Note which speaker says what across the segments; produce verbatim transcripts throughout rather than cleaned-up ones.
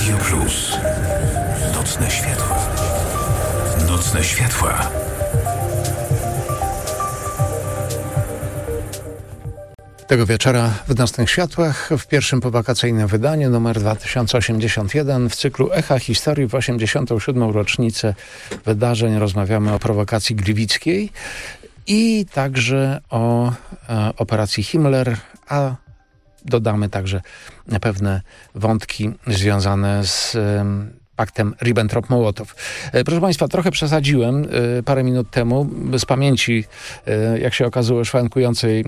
Speaker 1: Radio Plus. Nocne światła. Nocne światła.
Speaker 2: Tego wieczora w Nocnych Światłach w pierwszym powakacyjnym wydaniu numer dwa tysiące osiemdziesiąt jeden w cyklu Echa Historii w osiemdziesiątą siódmą rocznicę wydarzeń rozmawiamy o prowokacji gliwickiej i także o e, operacji Himmler, a dodamy także pewne wątki związane z e, paktem Ribbentrop-Mołotow. Proszę Państwa, trochę przesadziłem e, parę minut temu. Z pamięci, e, jak się okazało, szwankującej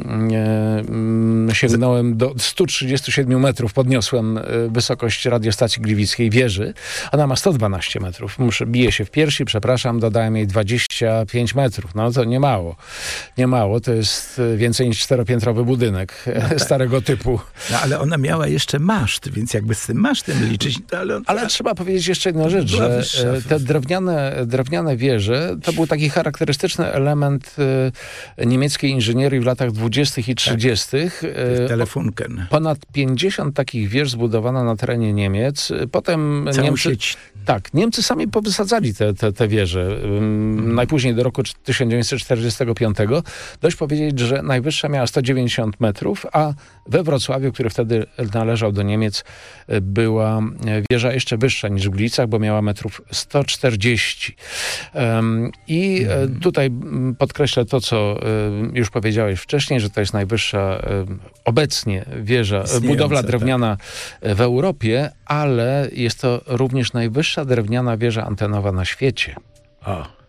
Speaker 2: e, sięgnąłem do stu trzydziestu siedmiu metrów. Podniosłem e, wysokość radiostacji gliwickiej wieży. Ona ma sto dwanaście metrów. Muszę, biję się w piersi, przepraszam, dodałem jej dwadzieścia pięć metrów. No to nie mało. Nie mało. To jest więcej niż czteropiętrowy budynek e, starego typu.
Speaker 3: No ale ona miała jeszcze maszt, więc jakby z tym masztem liczyć... Ale, on...
Speaker 2: ale trzeba powiedzieć jeszcze jedną rzecz, że te drewniane, drewniane wieże to był taki charakterystyczny element y, niemieckiej inżynierii w latach dwudziestych i trzydziestych.
Speaker 3: Tak. Telefunken.
Speaker 2: Ponad pięćdziesiąt takich wież zbudowano na terenie Niemiec. Potem
Speaker 3: Całą
Speaker 2: Niemcy...
Speaker 3: sieć.
Speaker 2: Tak, Niemcy sami powysadzali te, te, te wieże. Hmm. Najpóźniej do roku tysiąc dziewięćset czterdziestego piątego. Dość powiedzieć, że najwyższa miała sto dziewięćdziesiąt metrów, a we Wrocławiu, który wtedy należał do Niemiec, była wieża jeszcze wyższa niż w Gliwicach, bo miała metrów sto czterdzieści. Um, I hmm. tutaj podkreślę to, co już powiedziałeś wcześniej, że to jest najwyższa obecnie wieża, Istniejąca, budowla drewniana tak. w Europie, ale jest to również najwyższa drewniana wieża antenowa na świecie. O.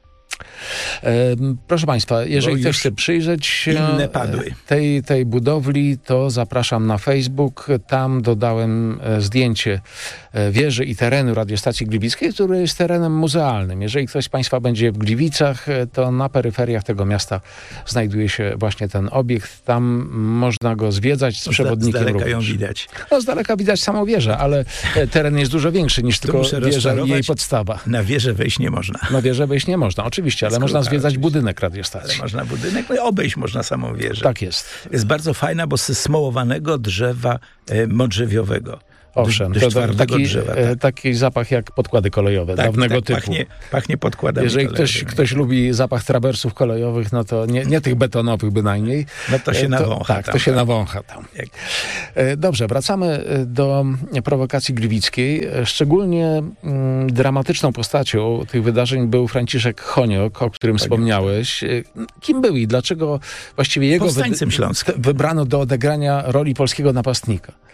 Speaker 2: Proszę Państwa, jeżeli ktoś chce przyjrzeć się tej, tej budowli, to zapraszam na Facebook. Tam dodałem zdjęcie wieży i terenu radiostacji gliwickiej, który jest terenem muzealnym. Jeżeli ktoś z Państwa będzie w Gliwicach, to na peryferiach tego miasta znajduje się właśnie ten obiekt. Tam można go zwiedzać z przewodnikiem.
Speaker 3: Z daleka
Speaker 2: również.
Speaker 3: ją widać.
Speaker 2: No, z daleka widać samą wieżę, ale teren jest dużo większy niż to tylko wieża i jej podstawa.
Speaker 3: Na wieżę wejść nie można.
Speaker 2: Na wieżę wejść nie można, oczywiście, ale można zwiedzać budynek radiostacji.
Speaker 3: Ale można budynek, no i obejść można samą wieżę.
Speaker 2: Tak jest.
Speaker 3: Jest bardzo fajna, bo z smołowanego drzewa e, modrzewiowego.
Speaker 2: Owszem,
Speaker 3: dość
Speaker 2: to taki,
Speaker 3: drzewa,
Speaker 2: e,
Speaker 3: tak.
Speaker 2: taki zapach jak podkłady kolejowe, tak, dawnego
Speaker 3: tak,
Speaker 2: typu.
Speaker 3: Pachnie, pachnie podkładami
Speaker 2: Jeżeli ktoś, ktoś lubi zapach trawersów kolejowych, no to nie, nie tych betonowych bynajmniej.
Speaker 3: No to się
Speaker 2: to,
Speaker 3: nawącha
Speaker 2: Tak,
Speaker 3: tam,
Speaker 2: to się
Speaker 3: tak.
Speaker 2: nawącha tam. E, dobrze, wracamy do prowokacji gliwickiej. Szczególnie mm, dramatyczną postacią tych wydarzeń był Franciszek Honiok, o którym Honiok. wspomniałeś. Kim był i dlaczego właściwie jego
Speaker 3: Powstańcem śląskim.
Speaker 2: wybrano do odegrania roli polskiego napastnika?